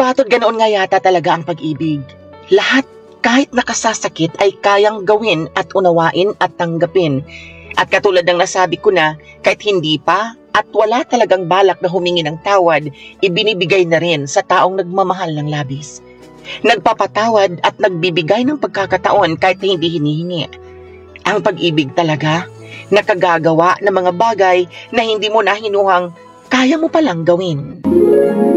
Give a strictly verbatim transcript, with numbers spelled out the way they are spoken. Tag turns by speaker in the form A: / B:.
A: Batod ganoon nga yata talaga ang pag-ibig. Lahat kahit nakasasakit ay kayang gawin at unawain at tanggapin. At katulad ng nasabi ko na, kahit hindi pa at wala talagang balak na humingi ng tawad, ibinibigay na rin sa taong nagmamahal ng labis. Nagpapatawad at nagbibigay ng pagkakataon kahit hindi hinihingi. Ang pag-ibig talaga, nakagagawa ng mga bagay na hindi mo na hinuhang kaya mo palang gawin.